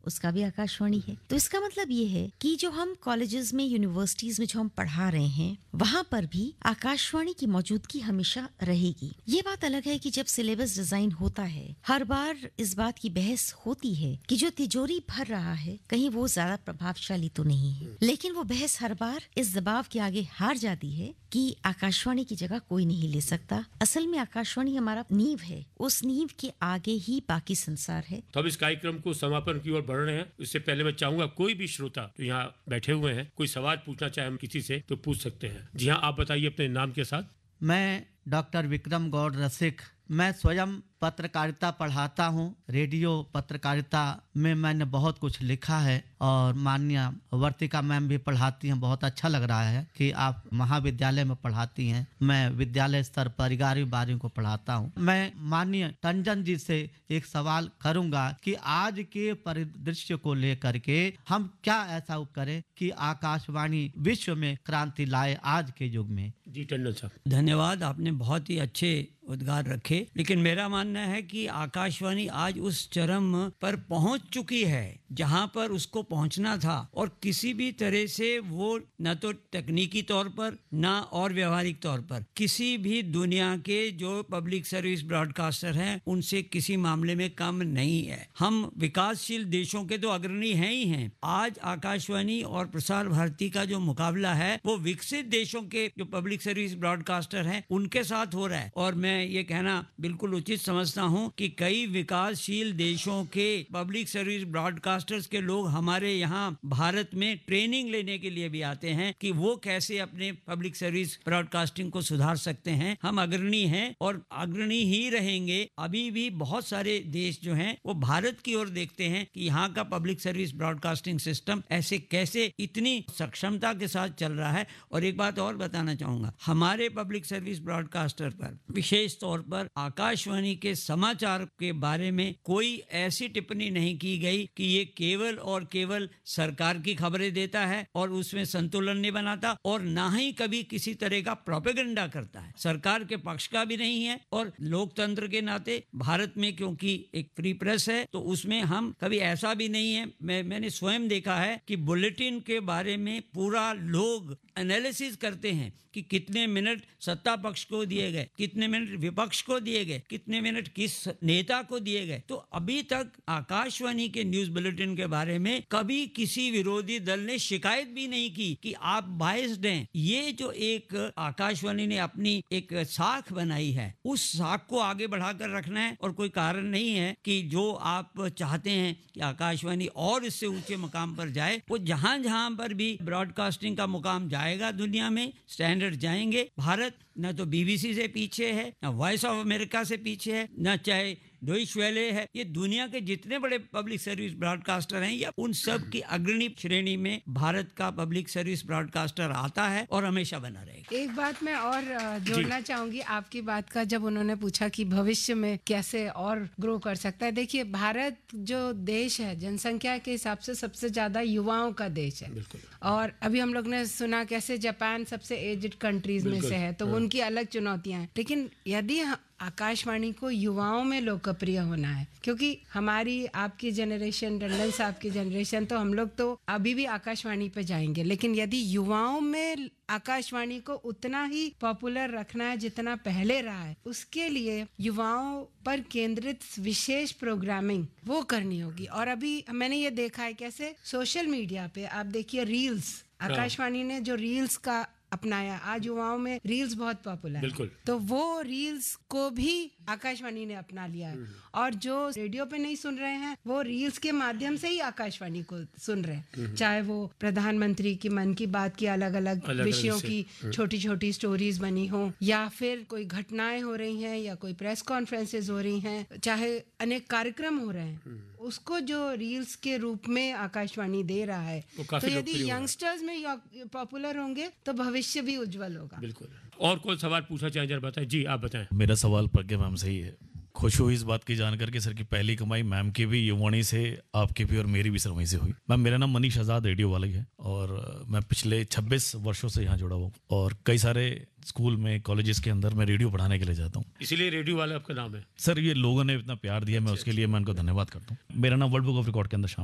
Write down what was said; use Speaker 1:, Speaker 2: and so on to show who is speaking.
Speaker 1: उसका भी आकाशवाणी है। तो इसका मतलब ये है कि जो हम कॉलेजेस में, यूनिवर्सिटीज में जो हम पढ़ा रहे हैं, वहाँ पर भी आकाशवाणी की मौजूदगी हमेशा रहेगी। ये बात अलग है कि जब सिलेबस डिजाइन होता है, हर बार इस बात की बहस होती है कि जो तिजोरी भर रहा है कहीं वो ज्यादा प्रभावशाली तो नहीं है, लेकिन वो बहस हर बार इस दबाव के आगे हार जाती है कि आकाशवाणी की जगह कोई नहीं ले सकता। असल में आकाशवाणी हमारा नींव है, उस नींव के आगे ही बाकी संसार है।
Speaker 2: तो अब इस कार्यक्रम को समापन की ओर बढ़ रहे हैं। इससे पहले मैं चाहूंगा कोई भी श्रोता जो यहाँ बैठे हुए हैं, कोई सवाल पूछना चाहे हम किसी से तो पूछ सकते हैं। जी हाँ, आप बताइए अपने नाम के साथ।
Speaker 3: मैं डॉक्टर विक्रम गौड़ रसिक, मैं स्वयं पत्रकारिता पढ़ाता हूँ। रेडियो पत्रकारिता में मैंने बहुत कुछ लिखा है और माननीय वर्तिका मैम भी पढ़ाती हैं। बहुत अच्छा लग रहा है कि आप महाविद्यालय में पढ़ाती हैं। मैं विद्यालय स्तर पर 11वीं-12वीं को पढ़ाता हूँ। मैं माननीय टंडन जी से एक सवाल करूंगा कि आज के परिदृश्य को लेकर के हम क्या ऐसा करें कि आकाशवाणी विश्व में क्रांति लाए आज के युग में।
Speaker 2: जी टंडन साहब।
Speaker 4: धन्यवाद, आपने बहुत ही अच्छे उद्गार रखे। लेकिन मेरा मानना है कि आकाशवाणी आज उस चरम पर पहुंच चुकी है जहां पर उसको पहुंचना था, और किसी भी तरह से वो न तो तकनीकी तौर पर न और व्यवहारिक तौर पर किसी भी दुनिया के जो पब्लिक सर्विस ब्रॉडकास्टर हैं उनसे किसी मामले में कम नहीं है। हम विकासशील देशों के तो अग्रणी हैं ही हैं। आज आकाशवाणी और प्रसार भारती का जो मुकाबला है वो विकसित देशों के जो पब्लिक सर्विस ब्रॉडकास्टर हैं उनके साथ हो रहा है। और मैं ये कहना बिल्कुल उचित समझता हूं कि कई विकासशील देशों के पब्लिक सर्विस ब्रॉडकास्टर्स के लोग हमारे यहाँ भारत में ट्रेनिंग लेने के लिए भी आते हैं कि वो कैसे अपने पब्लिक सर्विस ब्रॉडकास्टिंग को सुधार सकते हैं। हम अग्रणी हैं और अग्रणी ही रहेंगे। अभी भी बहुत सारे देश जो हैं वो भारत की ओर देखते हैं कि यहाँ का पब्लिक सर्विस ब्रॉडकास्टिंग सिस्टम ऐसे कैसे इतनी सक्षमता के साथ चल रहा है। और एक बात और बताना चाहूंगा, हमारे पब्लिक सर्विस ब्रॉडकास्टर पर विशेष तौर पर आकाशवाणी के समाचार के बारे में कोई ऐसी टिप्पणी नहीं की गई कि ये केवल और केवल सरकार की खबरें देता है और उसमें संतुलन नहीं बनाता, और ना ही कभी किसी तरह का प्रोपेगेंडा करता है। सरकार के पक्ष का भी नहीं है। और लोकतंत्र के नाते भारत में क्योंकि एक फ्री प्रेस है तो उसमें हम कभी ऐसा भी नहीं है। मैंने स्वयं देखा है कि बुलेटिन के बारे में पूरा लोग एनालिसिस करते हैं कि कितने मिनट सत्ता पक्ष को दिए गए, कितने मिनट विपक्ष को दिए गए, कितने मिनट किस नेता को दिए गए। तो अभी तक आकाशवाणी के न्यूज बुलेटिन के बारे में कभी किसी विरोधी दल ने शिकायत भी नहीं की कि आप बायस्ड हैं। ये जो एक आकाशवाणी ने अपनी एक साख बनाई है, उस साख को आगे बढ़ाकर रखना है। और कोई कारण नहीं है कि जो आप चाहते हैं कि आकाशवाणी और इससे ऊंचे मुकाम पर जाए, वो जहां जहां पर भी ब्रॉडकास्टिंग का मुकाम जाएगा दुनिया में, स्टैंडर्ड जाएंगे। भारत न तो बीबीसी से पीछे है, न वॉइस ऑफ अमेरिका से पीछे है, न चाहे डॉइच वेले है। ये दुनिया के जितने बड़े पब्लिक सर्विस ब्रॉडकास्टर हैं या उन सब की अग्रणी श्रेणी में भारत का पब्लिक सर्विस ब्रॉडकास्टर आता है और हमेशा बना रहेगा।
Speaker 5: एक बात मैं और जोड़ना चाहूंगी आपकी बात का, जब उन्होंने पूछा कि भविष्य में कैसे और ग्रो कर सकता है। देखिए, भारत जो देश है जनसंख्या के हिसाब से सबसे ज्यादा युवाओं का देश है। और अभी हम लोग ने सुना कैसे जापान सबसे एज्ड कंट्रीज में से है, तो उनकी अलग चुनौतियां हैं। लेकिन यदि आकाशवाणी को युवाओं में लोकप्रिय होना है, क्योंकि हमारी आपकी जनरेशन, टंडन साहब की जनरेशन, तो हम लोग तो अभी भी आकाशवाणी पे जाएंगे। लेकिन यदि युवाओं में आकाशवाणी को उतना ही पॉपुलर रखना है जितना पहले रहा है, उसके लिए युवाओं पर केंद्रित विशेष प्रोग्रामिंग वो करनी होगी। और अभी मैंने ये देखा है कैसे सोशल मीडिया पे आप देखिए रील्स, आकाशवाणी ने जो रील्स का अपनाया, आज युवाओं में रील्स बहुत पॉपुलर है, तो वो रील्स को भी आकाशवाणी ने अपना लिया है। और जो रेडियो पे नहीं सुन रहे हैं वो रील्स के माध्यम से ही आकाशवाणी को सुन रहे हैं। चाहे वो प्रधानमंत्री की मन की बात की अलग अलग विषयों की छोटी छोटी स्टोरीज बनी हो, या फिर कोई घटनाएं हो रही हैं, या कोई प्रेस कॉन्फ्रेंसेज हो रही हैं, चाहे अनेक कार्यक्रम हो रहे हैं, उसको जो रील्स के रूप में आकाशवाणी दे रहा है। तो यदि यंगस्टर्स में पॉपुलर होंगे तो भविष्य भी उज्जवल होगा।
Speaker 2: बिल्कुल। और कोई सवाल पूछना चाहें जरा बताएं। जी आप बताएं।
Speaker 6: मेरा सवाल प्रज्ञा मैम से ही है। खुश हुई इस बात की जानकर के सर की पहली कमाई मैम की भी युवाणी से, आपकी भी और मेरी भी सर वहीं से हुई। मैम मेरा नाम मनीष आजाद रेडियो वाला ही है और मैं पिछले 26 वर्षों से यहाँ जुड़ा हुआ हूँ और कई सारे स्कूल में, कॉलेजेस के अंदर मैं रेडियो पढ़ाने के लिए जाता हूँ।
Speaker 2: इसीलिए रेडियो वाला आपका नाम है?
Speaker 6: सर ये लोगों ने इतना प्यार दिया, मैं उसके लिए मैं उनको धन्यवाद करता हूँ। मेरा नाम वर्ल्ड बुक ऑफ रिकॉर्ड के अंदर